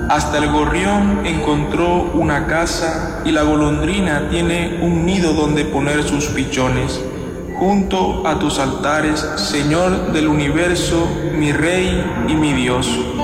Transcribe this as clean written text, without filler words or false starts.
Hasta el gorrión encontró una casa y la golondrina tiene un nido donde poner sus pichones. Junto a tus altares, Señor del universo, mi Rey y mi Dios.